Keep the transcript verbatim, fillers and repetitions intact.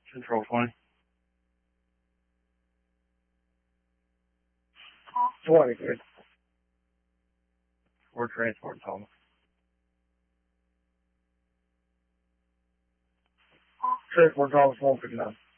Control twenty. twenty, good. We're transport Thomas. Transport Thomas one fifty-nine.